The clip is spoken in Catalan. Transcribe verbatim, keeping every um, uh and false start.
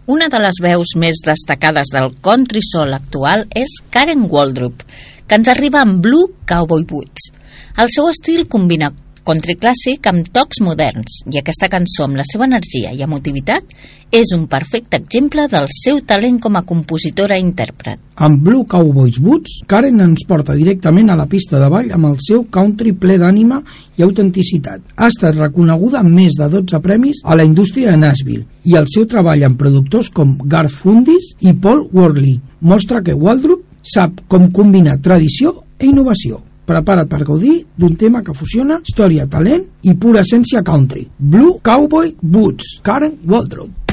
Una de les veus més destacades del country soul actual és Karen Waldrup, que ens arriba amb Blue Cowboy Boots. El seu estil combina country clàssic amb tocs moderns, i aquesta cançó, amb la seva energia i emotivitat, és un perfecte exemple del seu talent com a compositora i intèrpret. Amb Blue Cowboys Boots, Karen ens porta directament a la pista de ball amb el seu country ple d'ànima i autenticitat. Ha estat reconeguda amb més de dotze premis a la indústria de Nashville, i el seu treball amb productors com Garth Fundis i Paul Worley mostra que Waldrup sap com combinar tradició e innovació. Prepara't per gaudir d'un tema que fusiona història, talent i pura essència country. Blue Cowboy Boots, Karen Waldrup.